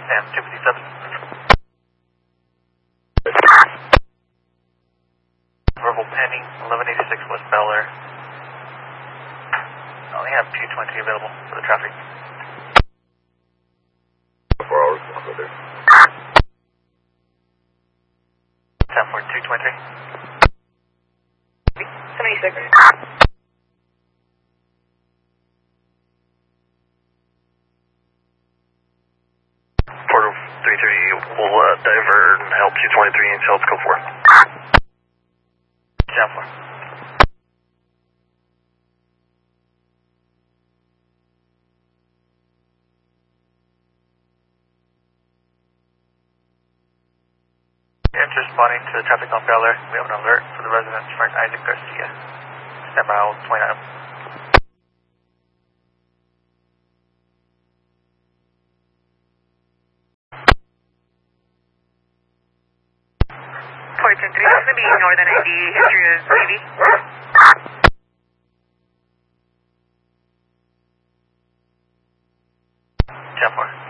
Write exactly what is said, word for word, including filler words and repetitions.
and two fifty-seven. Verbal pending, eleven eighty-six West Bel Air. I only have two twenty available for the traffic. Four hours, one go there. ten four two twenty. seventy-six. Portal three thirty will uh, divert and help two twenty-three until it's code four. ten four. Just responding to the traffic on Bel Air. We have an alert for the residents Frank Isaac Garcia. Stand by, I'll point out. Port ten three, this is going to be Northern I D, history of T V. ten four.